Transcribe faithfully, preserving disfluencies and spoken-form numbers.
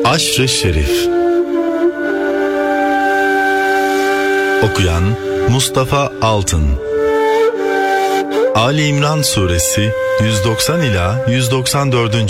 Aşr-ı Şerif. Okuyan Mustafa Altın. Ali İmran Suresi yüz doksan ila yüz doksan dört.